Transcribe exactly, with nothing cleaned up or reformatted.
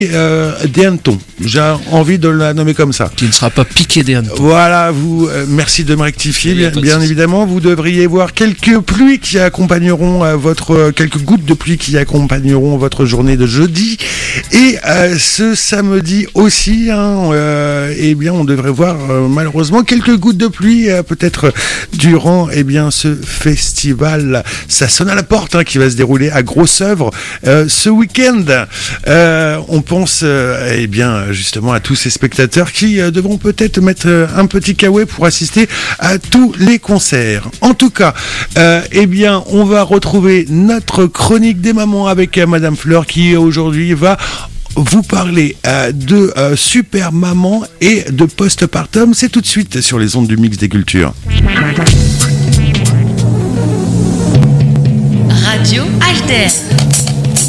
Euh, des hannetons, j'ai envie de la nommer comme ça. Qui ne sera pas piqué des hannetons. Voilà, vous, euh, merci de me rectifier, bien, bien évidemment. Vous devriez voir quelques pluies qui accompagneront euh, votre, euh, quelques gouttes de pluie qui accompagneront votre journée de jeudi. Et euh, ce samedi aussi, hein, euh, eh bien, on devrait voir euh, malheureusement quelques gouttes de pluie, euh, peut-être durant, eh bien, ce festival. Ça sonne à la porte, hein, qui va se dérouler à Grosse-Œuvre euh, ce week-end. Euh, on pense euh, eh bien justement à tous ces spectateurs qui euh, devront peut-être mettre euh, un petit caouet pour assister à tous les concerts. En tout cas, euh, eh bien on va retrouver notre chronique des mamans avec euh, Madame Fleur qui aujourd'hui va vous parler euh, de euh, super maman et de postpartum. C'est tout de suite sur les ondes du Mix des Cultures. Radio Alter.